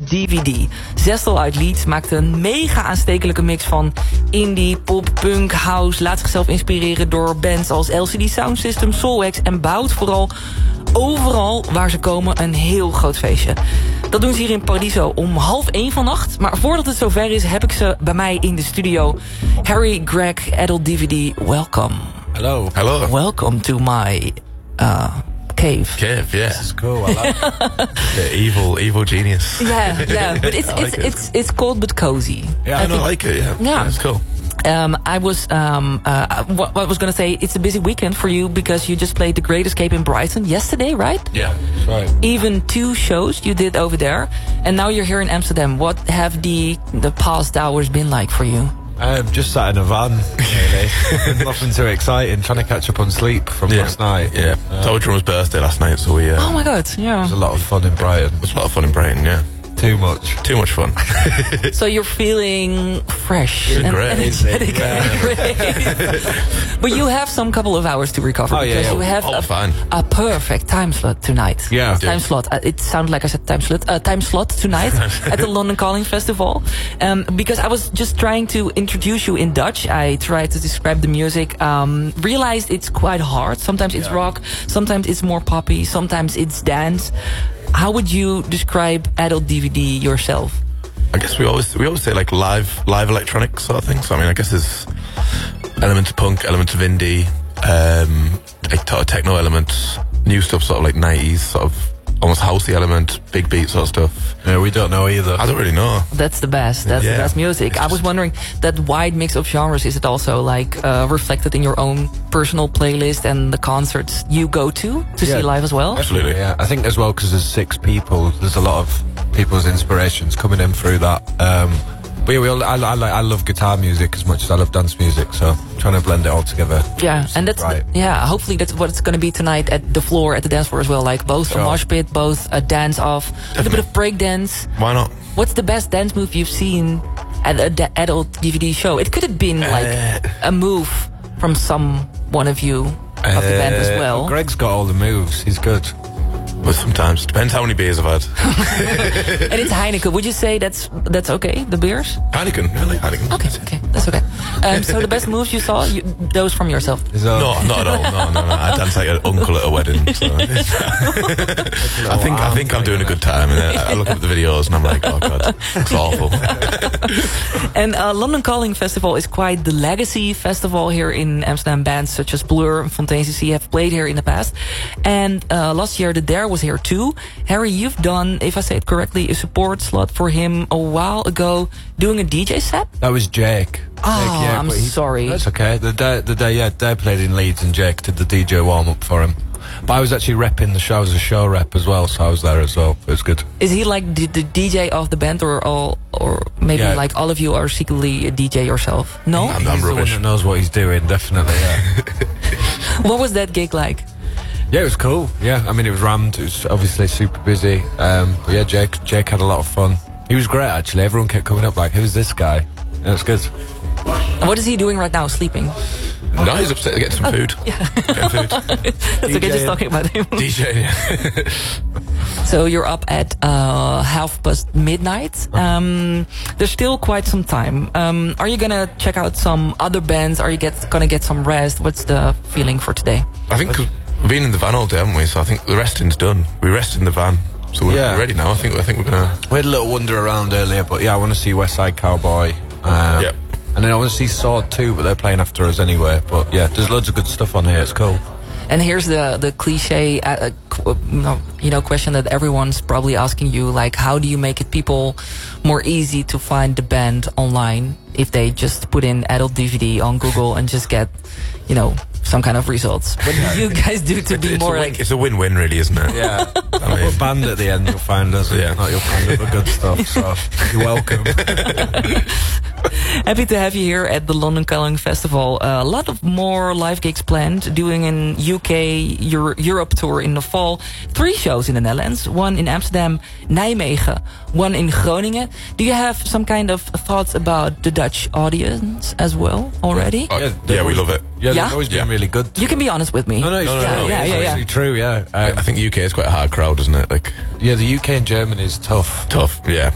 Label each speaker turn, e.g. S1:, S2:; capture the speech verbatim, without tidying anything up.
S1: D V D. Zestal uit Leeds maakte een mega aanstekelijke mix van indie, pop, punk, house. Laat zichzelf inspireren door bands als L C D Sound System, Soulwax en bouwt vooral overal waar ze komen een heel groot feestje. Dat doen ze hier in Paradiso om half één vannacht. Maar voordat het zover is, heb ik ze bij mij in de studio. Harry, Greg, Adult D V D, welcome.
S2: Hello.
S3: Hello.
S1: Welcome to my uh, cave.
S3: Cave, yeah.
S2: This is cool. I like it.
S3: The evil, evil genius.
S1: Yeah, yeah, but it's
S3: I like
S1: it's
S3: it.
S1: it's it's cold but cozy.
S2: Yeah,
S3: I,
S2: I
S3: don't
S2: think-
S3: like it, yeah.
S1: Yeah.
S3: It's cool.
S1: Um, I was um, uh, what, what I was going to say. It's a busy weekend for you because you just played The Great Escape in Brighton yesterday, right?
S3: Yeah.
S2: Right.
S1: Even two shows you did over there, and now you're here in Amsterdam. What have the the past hours been like for you?
S2: Um, just sat in a van, really. Nothing too exciting. Trying to catch up on sleep from
S3: Yeah.
S2: last night.
S3: Yeah.
S2: Uh,
S3: It's our drummer's birthday last night, so we... Uh,
S1: Oh my god,
S2: It
S1: yeah.
S2: was a lot of fun in Brighton.
S3: it was a lot of fun in Brighton, yeah.
S2: Too much.
S3: Too much fun.
S1: So you're feeling fresh and
S3: great.
S1: energetic.
S2: Yeah.
S1: Great. But you have some couple of hours to recover
S2: Oh, yeah,
S1: because
S2: yeah.
S1: you have
S3: Oh,
S1: a,
S3: fine.
S1: a perfect time slot tonight.
S2: Yeah.
S1: Time slot. Uh, it sounded like I said time slot. Uh, time slot tonight at the London Calling Festival. Um, because I was just trying to introduce you in Dutch. I tried to describe the music. Um, realized it's quite hard. Sometimes it's
S2: Yeah.
S1: rock. Sometimes it's more poppy. Sometimes it's dance. How would you describe Adult D V D yourself?
S3: I guess we always we always say like live live electronic sort of thing. So I mean, I guess there's elements of punk, elements of indie, um, like sort of techno elements, new stuff sort of like nineties sort of almost housey element, big beat sort of stuff.
S2: Yeah, we don't know either.
S3: I don't really know.
S1: That's the best. That's
S3: Yeah.
S1: the best music. I was wondering, that wide mix of genres, is it also like uh, reflected in your own personal playlist and the concerts you go to to
S2: Yeah.
S1: see live as well?
S3: Absolutely.
S2: Yeah, I think as well because there's six people. There's a lot of people's inspirations coming in through that. Um, but yeah, we all, I, I, like, I love guitar music as much as I love dance music. So trying to blend it all together.
S1: Yeah, and that's
S2: Right.
S1: yeah. Hopefully that's what it's going to be tonight at the floor, at the dance floor as well. Like both a
S2: Sure.
S1: mosh pit, both a dance off, a little bit of break dance.
S3: Why not?
S1: What's the best dance move you've seen at a da- adult D V D show? It could have been like a move from some one of you of the band as
S2: Uh,
S1: well.
S2: Greg's got all the moves. He's good.
S3: But sometimes depends how many beers I've had.
S1: And it's Heineken. Would you say that's that's okay? The beers?
S3: Heineken, really Heineken.
S1: Okay, okay, that's okay. Um, so the best moves you saw, you, those from yourself.
S2: Is that-
S3: No, not at all. No, no, no. I dance like an uncle at a wedding. So. I think I think I'm doing a good time. And I, I look at the videos and I'm like, oh god, it's awful.
S1: And uh, London Calling Festival is quite the legacy festival here in Amsterdam. Bands such as Blur and Fontaine C C have played here in the past. And uh, last year the Dare was here too. Harry, you've done, if I say it correctly, a support slot for him a while ago, doing a D J set.
S2: That was Jake.
S1: Oh,
S2: Jake, yeah,
S1: I'm
S2: but he-
S1: sorry.
S2: That's okay. The day, the day, yeah, they played in Leeds and Jake did the D J warm up for him. But I was actually repping the show. I was a show rep as well, so I was there as well. It was good.
S1: Is he like the, the D J of the band, or all, or maybe
S2: Yeah.
S1: like all of you are secretly a D J yourself? No.
S3: I'm, I'm
S2: He's the one
S3: rubbish.
S2: that knows what he's doing, definitely. Yeah.
S1: What was that gig like?
S2: Yeah, it was cool. Yeah, I mean, it was rammed. It was obviously super busy. Um, but yeah, Jake, Jake had a lot of fun. He was great, actually. Everyone kept coming up like, "Who's this guy?" Yeah, it's good.
S1: What is he doing right now? Sleeping?
S3: No, he's upset to get some food. Getting food.
S1: That's okay, just
S2: DJing.
S1: talking about him.
S3: D J.
S1: So you're up at uh, half past midnight. Um, there's still quite some time. Um, are you gonna check out some other bands? Are you get, gonna get some rest? What's the feeling for today?
S3: I think 'cause we've been in the van all day, haven't we? So I think the resting's done. We rested in the van, so we're
S2: Yeah.
S3: ready now. I think I think we're gonna.
S2: We had a little wander around earlier, but yeah, I want to see West Side Cowboy. Um,
S3: Yep.
S2: And then I want to see Sword too, but they're playing after us anyway. But yeah, there's loads of good stuff on here. It's cool.
S1: And here's the the cliche, uh, uh, qu- no, you know, question that everyone's probably asking you: like, how do you make it people more easy to find the band online if they just put in Adult D V D on Google and just get, you know, some kind of results? What do you guys do to be
S3: it's,
S1: more
S3: a win,
S1: like?
S3: it's a win-win, really, isn't it?
S2: Yeah.
S3: I mean,
S2: Put a band at the end, you'll find us.
S3: Yeah.
S2: Not you'll find other good stuff. So you're welcome.
S1: Happy to have you here at the London Calling Festival. Uh, a lot of more live gigs planned, doing an U K Euro- Europe tour in the fall. Three shows in the Netherlands, one in Amsterdam, Nijmegen, one in Groningen. Do you have some kind of thoughts about the Dutch audience as well already?
S3: oh,
S2: Yeah,
S3: yeah,
S2: they've
S3: we
S2: always-
S3: love it.
S2: Yeah,
S1: Yeah?
S2: they've always been
S3: Yeah.
S2: really good.
S1: You can be honest with me.
S2: No, no, it's
S3: No, no,
S2: true.
S3: no,
S1: yeah,
S2: it's
S1: yeah, yeah.
S2: actually true, yeah. Um,
S3: I think U K is quite a hard crowd, isn't it? Like
S2: yeah, the U K and Germany is tough.
S3: tough. Yeah.